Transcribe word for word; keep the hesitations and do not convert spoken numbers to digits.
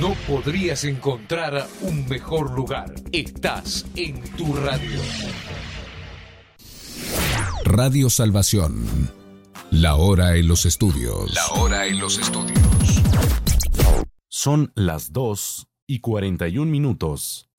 No podrías encontrar un mejor lugar. Estás en tu radio. Radio Salvación. La hora en los estudios. La hora en los estudios. Son las dos y cuarenta y un minutos.